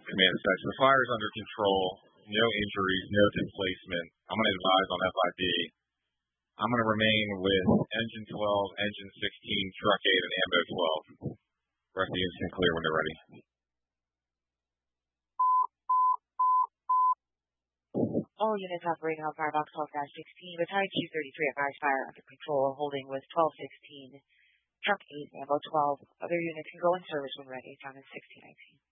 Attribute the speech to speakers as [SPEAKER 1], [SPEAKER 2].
[SPEAKER 1] Command section. The fire is under control. No injuries, no displacement. I'm going to advise on FIB. I'm going to remain with engine 12, engine 16, truck 8, and ambo 12. Rest of the units can clear when they're ready.
[SPEAKER 2] All units operating on Firebox 12-16, battalion 233 advised fire under control, holding with 12-16, truck 8, ambo 12. Other units can go in service when ready, down in 1619.